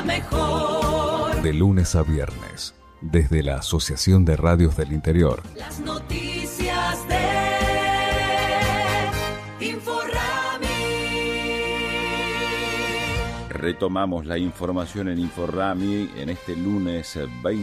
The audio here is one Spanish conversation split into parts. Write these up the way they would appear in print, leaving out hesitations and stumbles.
mejor. De lunes a viernes, desde la Asociación de Radios del Interior. Las noticias de Inforrami. Retomamos la información en Inforrami en este lunes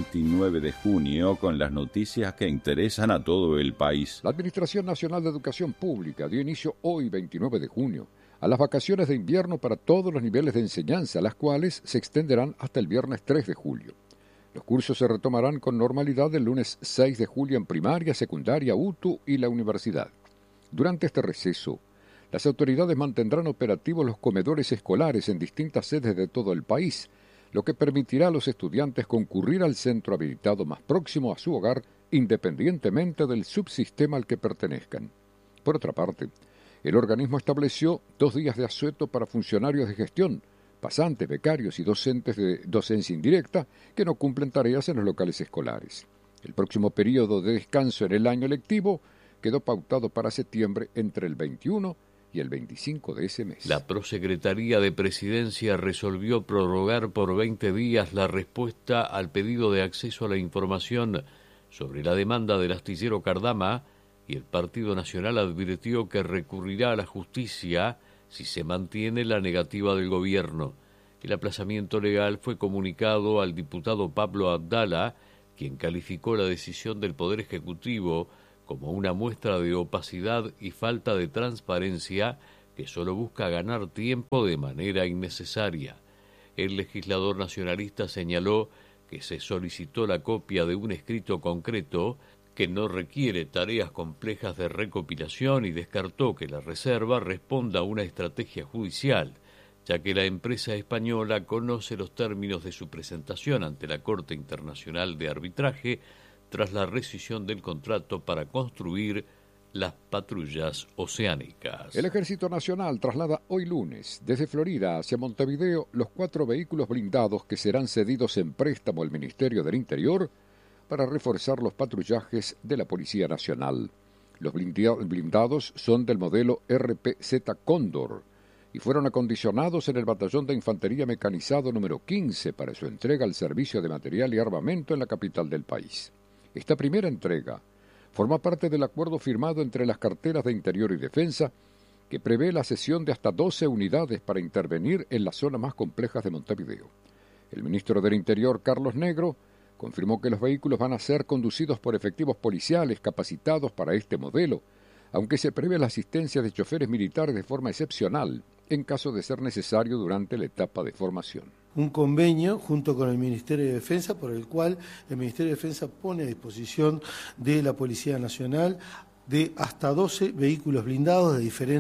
29 de junio con las noticias que interesan a todo el país. La Administración Nacional de Educación Pública dio inicio hoy, 29 de junio, a las vacaciones de invierno para todos los niveles de enseñanza, las cuales se extenderán hasta el viernes 3 de julio. Los cursos se retomarán con normalidad el lunes 6 de julio en primaria, secundaria, UTU y la universidad. Durante este receso, las autoridades mantendrán operativos los comedores escolares en distintas sedes de todo el país, lo que permitirá a los estudiantes concurrir al centro habilitado más próximo a su hogar, independientemente del subsistema al que pertenezcan. Por otra parte, el organismo estableció 2 días de asueto para funcionarios de gestión, pasantes, becarios y docentes de docencia indirecta que no cumplen tareas en los locales escolares. El próximo periodo de descanso en el año lectivo quedó pautado para septiembre entre el 21 y el 25 de ese mes. La Prosecretaría de Presidencia resolvió prorrogar por 20 días la respuesta al pedido de acceso a la información sobre la demanda del astillero Cardama y el Partido Nacional advirtió que recurrirá a la justicia si se mantiene la negativa del gobierno. El aplazamiento legal fue comunicado al diputado Pablo Abdala, quien calificó la decisión del Poder Ejecutivo como una muestra de opacidad y falta de transparencia que solo busca ganar tiempo de manera innecesaria. El legislador nacionalista señaló que se solicitó la copia de un escrito concreto que no requiere tareas complejas de recopilación y descartó que la reserva responda a una estrategia judicial, ya que la empresa española conoce los términos de su presentación ante la Corte Internacional de Arbitraje tras la rescisión del contrato para construir las patrullas oceánicas. El Ejército Nacional traslada hoy lunes, desde Florida hacia Montevideo, los 4 vehículos blindados que serán cedidos en préstamo al Ministerio del Interior para reforzar los patrullajes de la Policía Nacional. Los blindados son del modelo RPZ Cóndor y fueron acondicionados en el Batallón de Infantería Mecanizado número 15 para su entrega al servicio de material y armamento en la capital del país. Esta primera entrega forma parte del acuerdo firmado entre las carteras de Interior y Defensa, que prevé la cesión de hasta 12 unidades para intervenir en las zonas más complejas de Montevideo. El ministro del Interior, Carlos Negro, confirmó que los vehículos van a ser conducidos por efectivos policiales capacitados para este modelo, aunque se prevé la asistencia de choferes militares de forma excepcional, en caso de ser necesario durante la etapa de formación. Un convenio junto con el Ministerio de Defensa por el cual el Ministerio de Defensa pone a disposición de la Policía Nacional de hasta 12 vehículos blindados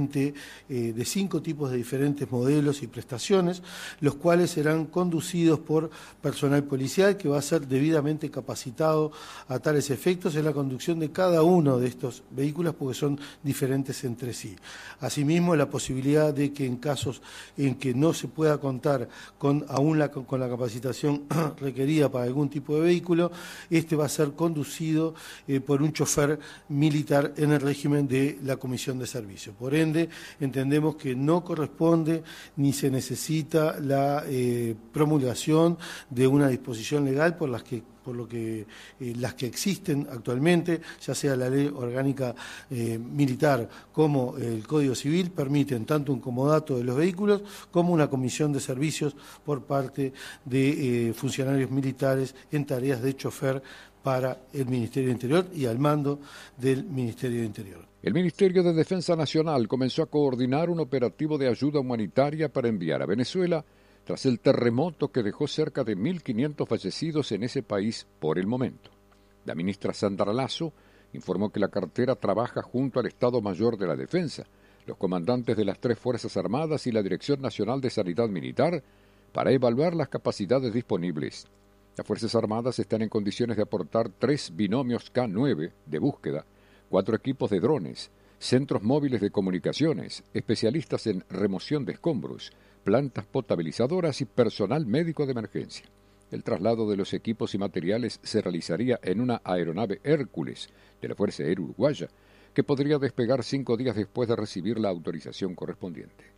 de 5 tipos de diferentes modelos y prestaciones, los cuales serán conducidos por personal policial que va a ser debidamente capacitado a tales efectos en la conducción de cada uno de estos vehículos porque son diferentes entre sí. Asimismo, la posibilidad de que en casos en que no se pueda contar con la capacitación requerida para algún tipo de vehículo, este va a ser conducido por un chofer militar en el régimen de la comisión de servicio. Por ende, entendemos que no corresponde ni se necesita la promulgación de una disposición legal por las que las que existen actualmente, ya sea la ley orgánica militar como el Código Civil, permiten tanto un comodato de los vehículos como una comisión de servicios por parte de funcionarios militares en tareas de chofer para el Ministerio de Interior y al mando del Ministerio de Interior. El Ministerio de Defensa Nacional comenzó a coordinar un operativo de ayuda humanitaria para enviar a Venezuela tras el terremoto que dejó cerca de 1.500 fallecidos en ese país por el momento. La ministra Sandra Lasso informó que la cartera trabaja junto al Estado Mayor de la Defensa, los comandantes de las 3 Fuerzas Armadas y la Dirección Nacional de Sanidad Militar para evaluar las capacidades disponibles. Las Fuerzas Armadas están en condiciones de aportar 3 binomios K-9 de búsqueda, 4 equipos de drones, centros móviles de comunicaciones, especialistas en remoción de escombros, plantas potabilizadoras y personal médico de emergencia. El traslado de los equipos y materiales se realizaría en una aeronave Hércules de la Fuerza Aérea Uruguaya, que podría despegar 5 días después de recibir la autorización correspondiente.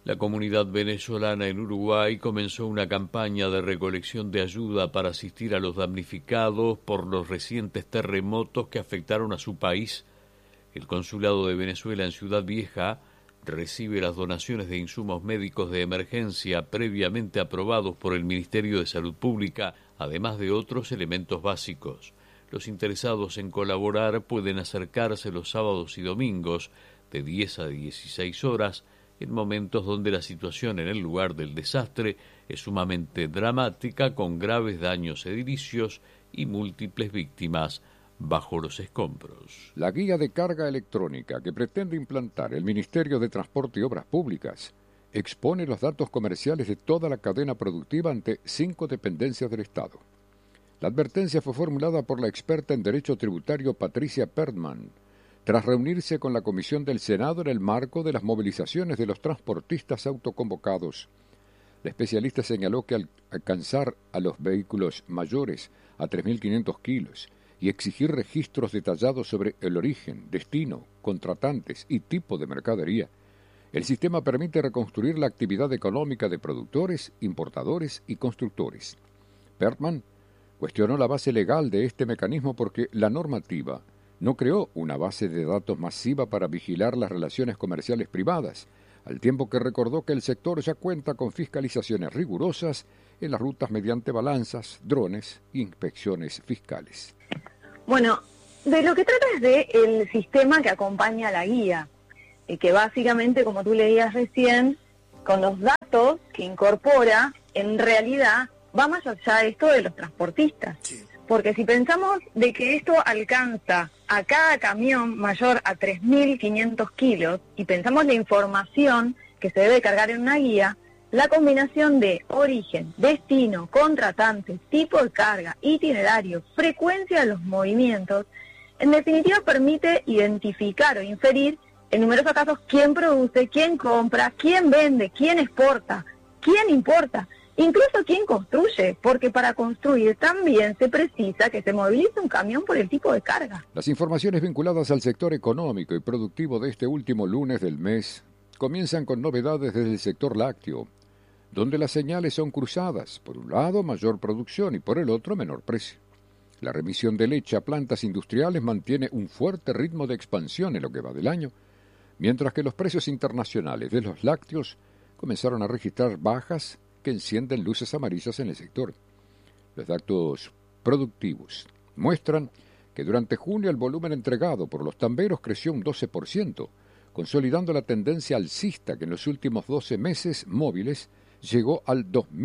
La comunidad venezolana en Uruguay comenzó una campaña de recolección de ayuda para asistir a los damnificados por los recientes terremotos que afectaron a su país. El Consulado de Venezuela en Ciudad Vieja recibe las donaciones de insumos médicos de emergencia previamente aprobados por el Ministerio de Salud Pública, además de otros elementos básicos. Los interesados en colaborar pueden acercarse los sábados y domingos de 10 a 16 horas en momentos donde la situación en el lugar del desastre es sumamente dramática, con graves daños edilicios y múltiples víctimas bajo los escombros. La guía de carga electrónica que pretende implantar el Ministerio de Transporte y Obras Públicas expone los datos comerciales de toda la cadena productiva ante 5 dependencias del Estado. La advertencia fue formulada por la experta en Derecho Tributario Patricia Pertman, tras reunirse con la Comisión del Senado en el marco de las movilizaciones de los transportistas autoconvocados. La especialista señaló que al alcanzar a los vehículos mayores a 3.500 kilos y exigir registros detallados sobre el origen, destino, contratantes y tipo de mercadería, el sistema permite reconstruir la actividad económica de productores, importadores y constructores. Pertman cuestionó la base legal de este mecanismo porque la normativa no creó una base de datos masiva para vigilar las relaciones comerciales privadas, al tiempo que recordó que el sector ya cuenta con fiscalizaciones rigurosas en las rutas mediante balanzas, drones e inspecciones fiscales. Bueno, de lo que trata es del sistema que acompaña a la guía, que básicamente, como tú leías recién, con los datos que incorpora, en realidad va más allá de esto de los transportistas. Sí. Porque si pensamos de que esto alcanza a cada camión mayor a 3.500 kilos y pensamos la información que se debe cargar en una guía, la combinación de origen, destino, contratante, tipo de carga, itinerario, frecuencia de los movimientos, en definitiva permite identificar o inferir en numerosos casos quién produce, quién compra, quién vende, quién exporta, quién importa. Incluso quién construye, porque para construir también se precisa que se movilice un camión por el tipo de carga. Las informaciones vinculadas al sector económico y productivo de este último lunes del mes comienzan con novedades desde el sector lácteo, donde las señales son cruzadas, por un lado mayor producción y por el otro menor precio. La remisión de leche a plantas industriales mantiene un fuerte ritmo de expansión en lo que va del año, mientras que los precios internacionales de los lácteos comenzaron a registrar bajas que encienden luces amarillas en el sector. Los datos productivos muestran que durante junio el volumen entregado por los tamberos creció un 12%, consolidando la tendencia alcista que en los últimos 12 meses móviles llegó al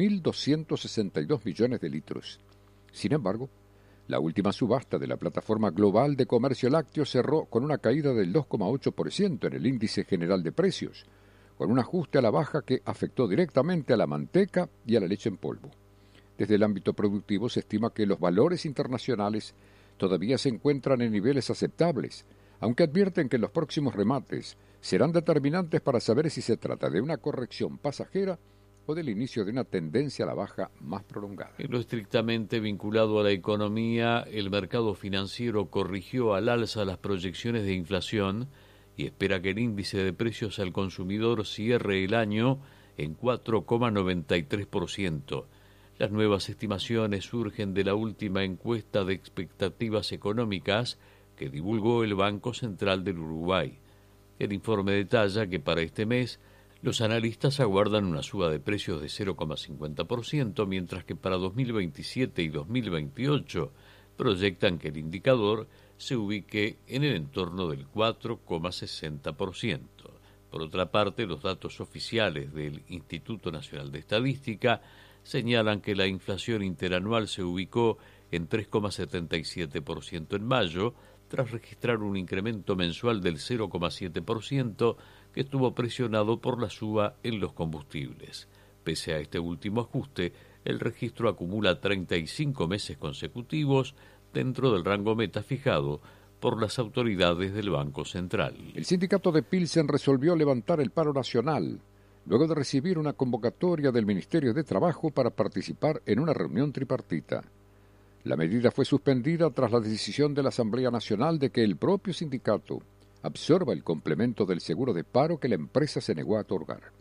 2.262 millones de litros. Sin embargo, la última subasta de la Plataforma Global de Comercio Lácteo cerró con una caída del 2,8% en el índice general de precios, con un ajuste a la baja que afectó directamente a la manteca y a la leche en polvo. Desde el ámbito productivo se estima que los valores internacionales todavía se encuentran en niveles aceptables, aunque advierten que los próximos remates serán determinantes para saber si se trata de una corrección pasajera o del inicio de una tendencia a la baja más prolongada. En lo estrictamente vinculado a la economía, el mercado financiero corrigió al alza las proyecciones de inflación y espera que el índice de precios al consumidor cierre el año en 4,93%. Las nuevas estimaciones surgen de la última encuesta de expectativas económicas que divulgó el Banco Central del Uruguay. El informe detalla que para este mes los analistas aguardan una suba de precios de 0,50%, mientras que para 2027 y 2028 proyectan que el indicador se ubique en el entorno del 4,60%. Por otra parte, los datos oficiales del Instituto Nacional de Estadística señalan que la inflación interanual se ubicó en 3,77% en mayo, tras registrar un incremento mensual del 0,7% que estuvo presionado por la suba en los combustibles. Pese a este último ajuste, el registro acumula 35 meses consecutivos dentro del rango meta fijado por las autoridades del Banco Central. El sindicato de Pilsen resolvió levantar el paro nacional, luego de recibir una convocatoria del Ministerio de Trabajo para participar en una reunión tripartita. La medida fue suspendida tras la decisión de la Asamblea Nacional de que el propio sindicato absorba el complemento del seguro de paro que la empresa se negó a otorgar.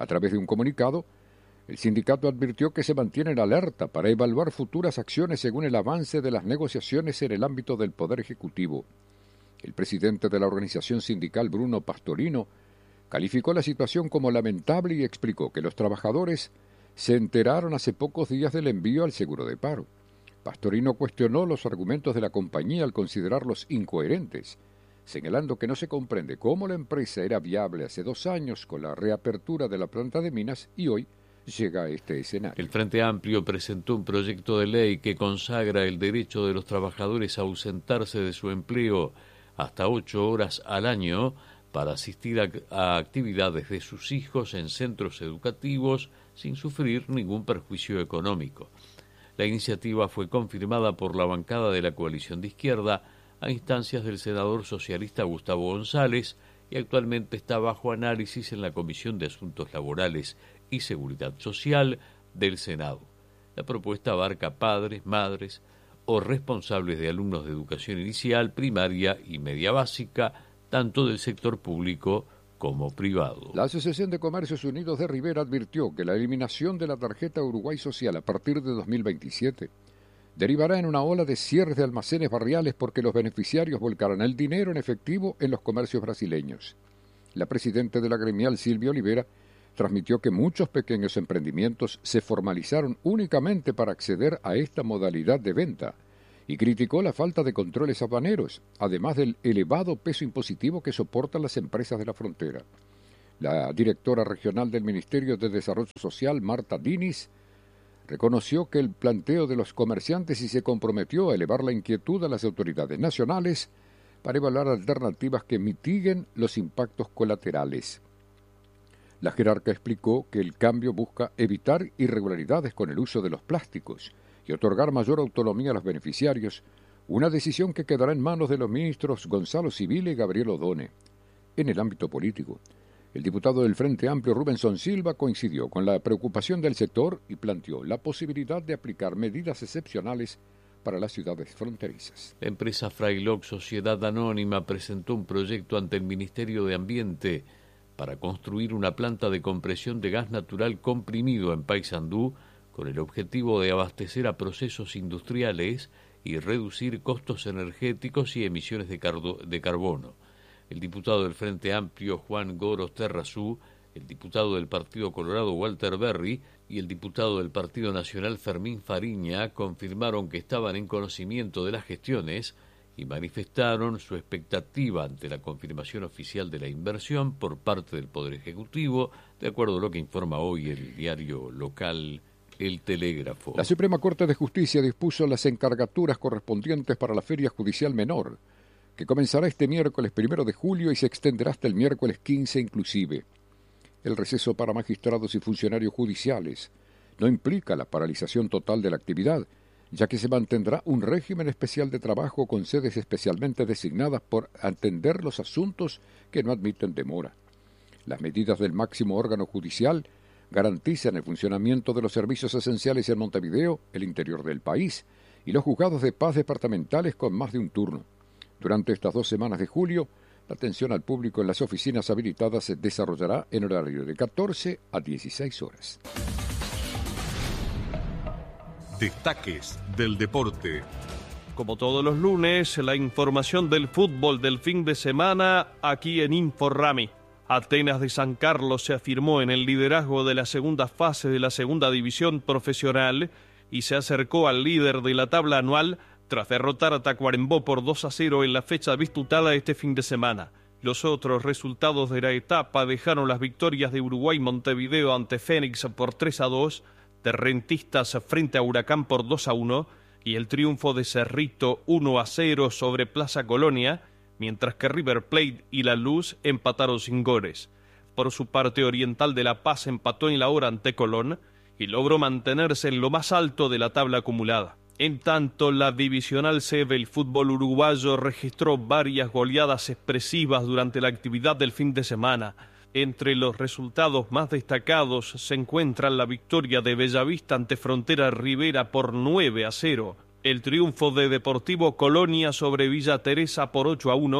A través de un comunicado, el sindicato advirtió que se mantiene en alerta para evaluar futuras acciones según el avance de las negociaciones en el ámbito del Poder Ejecutivo. El presidente de la organización sindical, Bruno Pastorino, calificó la situación como lamentable y explicó que los trabajadores se enteraron hace pocos días del envío al seguro de paro. Pastorino cuestionó los argumentos de la compañía al considerarlos incoherentes, señalando que no se comprende cómo la empresa era viable hace 2 años con la reapertura de la planta de minas y hoy llega a este escenario. El Frente Amplio presentó un proyecto de ley que consagra el derecho de los trabajadores a ausentarse de su empleo hasta 8 horas al año para asistir a actividades de sus hijos en centros educativos sin sufrir ningún perjuicio económico. La iniciativa fue confirmada por la bancada de la coalición de izquierda a instancias del senador socialista Gustavo González y actualmente está bajo análisis en la Comisión de Asuntos Laborales y Seguridad Social del Senado. La propuesta abarca padres, madres o responsables de alumnos de educación inicial, primaria y media básica, tanto del sector público como privado. La Asociación de Comercios Unidos de Rivera advirtió que la eliminación de la tarjeta Uruguay Social a partir de 2027 derivará en una ola de cierres de almacenes barriales porque los beneficiarios volcarán el dinero en efectivo en los comercios brasileños. La presidenta de la gremial, Silvia Olivera, transmitió que muchos pequeños emprendimientos se formalizaron únicamente para acceder a esta modalidad de venta y criticó la falta de controles aduaneros, además del elevado peso impositivo que soportan las empresas de la frontera. La directora regional del Ministerio de Desarrollo Social, Marta Diniz, reconoció que el planteo de los comerciantes y se comprometió a elevar la inquietud a las autoridades nacionales para evaluar alternativas que mitiguen los impactos colaterales. La jerarca explicó que el cambio busca evitar irregularidades con el uso de los plásticos y otorgar mayor autonomía a los beneficiarios, una decisión que quedará en manos de los ministros Gonzalo Civile y Gabriel Odone. En el ámbito político, el diputado del Frente Amplio Rubenson Silva coincidió con la preocupación del sector y planteó la posibilidad de aplicar medidas excepcionales para las ciudades fronterizas. La empresa Freilock Sociedad Anónima presentó un proyecto ante el Ministerio de Ambiente para construir una planta de compresión de gas natural comprimido en Paysandú con el objetivo de abastecer a procesos industriales y reducir costos energéticos y emisiones de carbono. El diputado del Frente Amplio Juan Goros Terrazú, el diputado del Partido Colorado Walter Berry y el diputado del Partido Nacional Fermín Fariña confirmaron que estaban en conocimiento de las gestiones y manifestaron su expectativa ante la confirmación oficial de la inversión por parte del Poder Ejecutivo, de acuerdo a lo que informa hoy el diario local El Telégrafo. La Suprema Corte de Justicia dispuso las encargaturas correspondientes para la Feria Judicial Menor, que comenzará este miércoles 1 de julio y se extenderá hasta el miércoles 15 inclusive. El receso para magistrados y funcionarios judiciales no implica la paralización total de la actividad, ya que se mantendrá un régimen especial de trabajo con sedes especialmente designadas por atender los asuntos que no admiten demora. Las medidas del máximo órgano judicial garantizan el funcionamiento de los servicios esenciales en Montevideo, el interior del país, y los juzgados de paz departamentales con más de un turno. Durante estas 2 semanas de julio, la atención al público en las oficinas habilitadas se desarrollará en horario de 14 a 16 horas. Destaques del deporte. Como todos los lunes, la información del fútbol del fin de semana aquí en Inforrami. Atenas de San Carlos se afirmó en el liderazgo de la segunda fase de la segunda división profesional y se acercó al líder de la tabla anual tras derrotar a Tacuarembó por 2-0 en la fecha disputada este fin de semana. Los otros resultados de la etapa dejaron las victorias de Uruguay Montevideo ante Fénix por 3-2, de Rentistas frente a Huracán por 2-1 y el triunfo de Cerrito 1-0 sobre Plaza Colonia, mientras que River Plate y La Luz empataron sin goles. Por su parte, Oriental de La Paz empató en la hora ante Colón y logró mantenerse en lo más alto de la tabla acumulada. En tanto, la Divisional C del fútbol uruguayo registró varias goleadas expresivas durante la actividad del fin de semana. Entre los resultados más destacados se encuentra la victoria de Bellavista ante Frontera Rivera por 9-0, el triunfo de Deportivo Colonia sobre Villa Teresa por 8-1,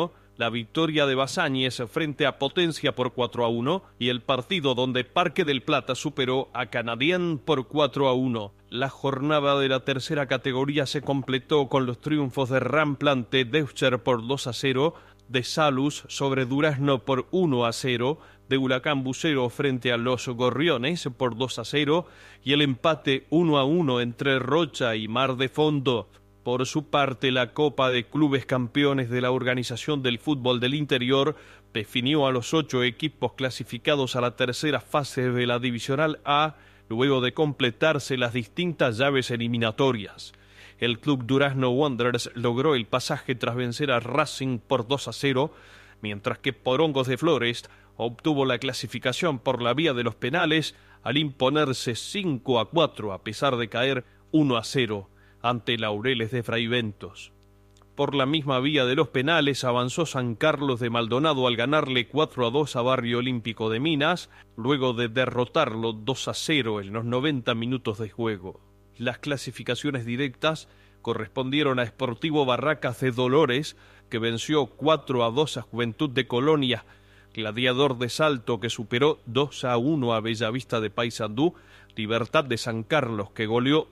la victoria de Basáñez frente a Potencia por 4-1 y el partido donde Parque del Plata superó a Canadien por 4-1. La jornada de la tercera categoría se completó con los triunfos de Rampla ante Deutscher por 2-0, de Salus sobre Durazno por 1-0, de Huracán Bucero frente a los Gorriones por 2-0 y el empate 1-1 entre Rocha y Mar de Fondo. Por su parte, la Copa de Clubes Campeones de la Organización del Fútbol del Interior definió a los 8 equipos clasificados a la tercera fase de la Divisional A, luego de completarse las distintas llaves eliminatorias. El club Durazno Wanderers logró el pasaje tras vencer a Racing por 2-0, mientras que Porongos de Flores obtuvo la clasificación por la vía de los penales al imponerse 5-4 a pesar de caer 1-0 ante Laureles de Fraiventos. Por la misma vía de los penales avanzó San Carlos de Maldonado al ganarle 4-2 a Barrio Olímpico de Minas, luego de derrotarlo 2-0 en los 90 minutos de juego. Las clasificaciones directas correspondieron a Sportivo Barracas de Dolores, que venció 4-2 a Juventud de Colonia, Gladiador de Salto, que superó 2-1 a Bellavista de Paysandú, Libertad de San Carlos, que goleó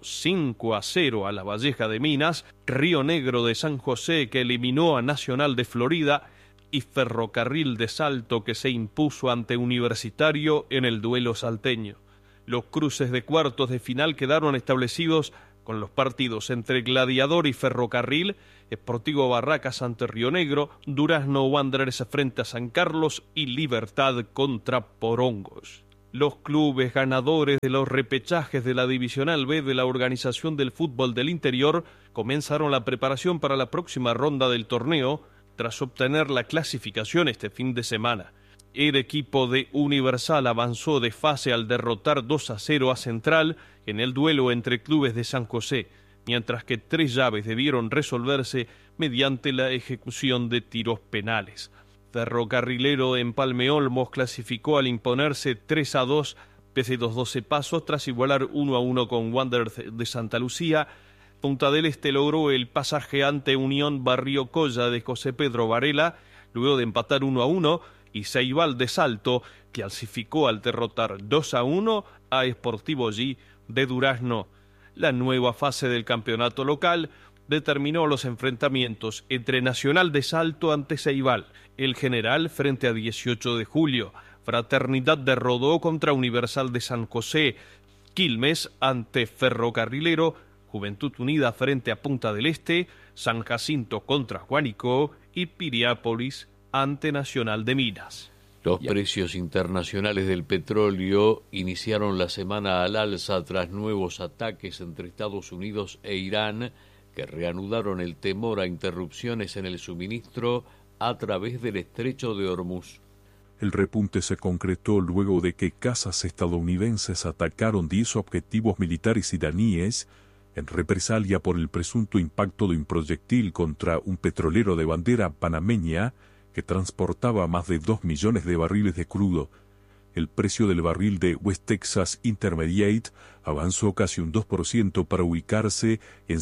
5-0 a La Valleja de Minas, Río Negro de San José, que eliminó a Nacional de Florida, y Ferrocarril de Salto, que se impuso ante Universitario en el duelo salteño. Los cruces de cuartos de final quedaron establecidos con los partidos entre Gladiador y Ferrocarril, Sportivo Barracas ante Río Negro, Durazno Wanderers frente a San Carlos y Libertad contra Porongos. Los clubes ganadores de los repechajes de la Divisional B de la Organización del Fútbol del Interior comenzaron la preparación para la próxima ronda del torneo tras obtener la clasificación este fin de semana. El equipo de Universal avanzó de fase al derrotar 2-0 a Central en el duelo entre clubes de San José, mientras que 3 llaves debieron resolverse mediante la ejecución de tiros penales. Ferrocarrilero en Palme Olmos clasificó al imponerse 3-2 pese los 12 pasos tras igualar 1-1 con Wanderers de Santa Lucía. Punta del Este logró el pasaje ante Unión Barrio Colla de José Pedro Varela, luego de empatar 1-1, y Ceibal de Salto clasificó al derrotar 2-1 a Sportivo G de Durazno. La nueva fase del campeonato local determinó los enfrentamientos entre Nacional de Salto ante Ceibal, El General frente a 18 de julio, Fraternidad de Rodó contra Universal de San José, Quilmes ante Ferrocarrilero, Juventud Unida frente a Punta del Este, San Jacinto contra Juanico y Piriápolis ante Nacional de Minas. Los precios internacionales del petróleo iniciaron la semana al alza tras nuevos ataques entre Estados Unidos e Irán, que reanudaron el temor a interrupciones en el suministro a través del estrecho de Hormuz. El repunte se concretó luego de que cazas estadounidenses atacaron 10 objetivos militares iraníes en represalia por el presunto impacto de un proyectil contra un petrolero de bandera panameña que transportaba más de 2 millones de barriles de crudo. El precio del barril de West Texas Intermediate avanzó casi un 2% para ubicarse en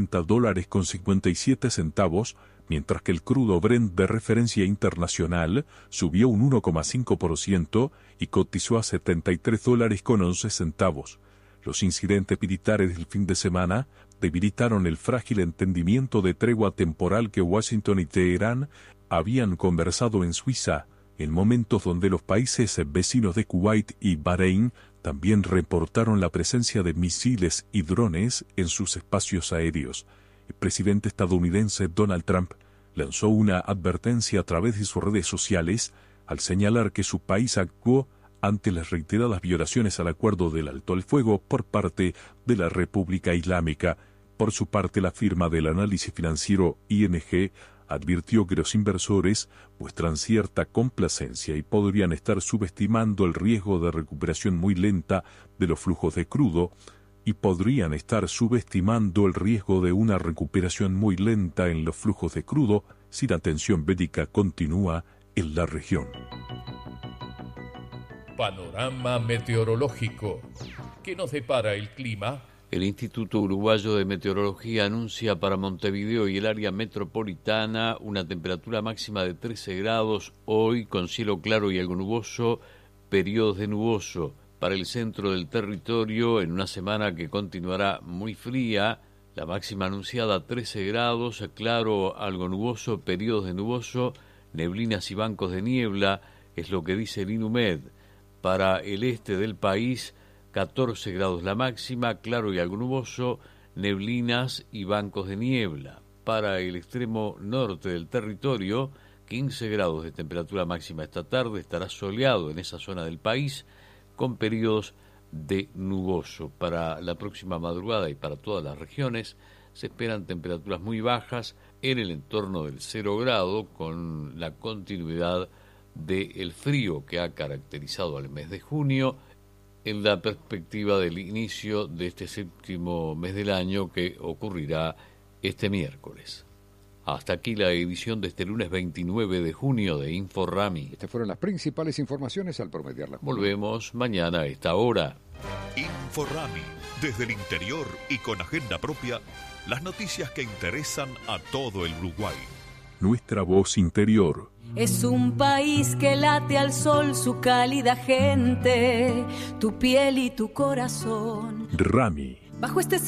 $70.57, mientras que el crudo Brent de referencia internacional subió un 1,5% y cotizó a $73.11. Los incidentes militares del fin de semana debilitaron el frágil entendimiento de tregua temporal que Washington y Teherán habían conversado en Suiza, en momentos donde los países vecinos de Kuwait y Bahrein también reportaron la presencia de misiles y drones en sus espacios aéreos. El presidente estadounidense Donald Trump lanzó una advertencia a través de sus redes sociales al señalar que su país actuó ante las reiteradas violaciones al acuerdo del alto el fuego por parte de la República Islámica. Por su parte, la firma del análisis financiero ING advirtió que los inversores muestran cierta complacencia y podrían estar subestimando el riesgo de recuperación muy lenta de los flujos de crudo y podrían estar subestimando el riesgo de una recuperación muy lenta en los flujos de crudo si la tensión bélica continúa en la región. Panorama meteorológico. ¿Qué nos depara el clima? El Instituto Uruguayo de Meteorología anuncia para Montevideo y el área metropolitana una temperatura máxima de 13 grados hoy, con cielo claro y algo nuboso, periodos de nuboso. Para el centro del territorio, en una semana que continuará muy fría, la máxima anunciada 13 grados, claro, algo nuboso, periodos de nuboso, neblinas y bancos de niebla, es lo que dice el INUMED. Para el este del país, 14 grados la máxima, claro y algo nuboso, neblinas y bancos de niebla. Para el extremo norte del territorio, 15 grados de temperatura máxima esta tarde, estará soleado en esa zona del país, con periodos de nuboso. Para la próxima madrugada y para todas las regiones, se esperan temperaturas muy bajas en el entorno del 0 grado, con la continuidad del frío que ha caracterizado al mes de junio, en la perspectiva del inicio de este séptimo mes del año que ocurrirá este miércoles. Hasta aquí la edición de este lunes 29 de junio de InfoRami. Estas fueron las principales informaciones al promediar la jornada. Volvemos mañana a esta hora. InfoRami, desde el interior y con agenda propia, las noticias que interesan a todo el Uruguay. Nuestra voz interior. Es un país que late al sol su cálida gente, tu piel y tu corazón. Rami. Bajo este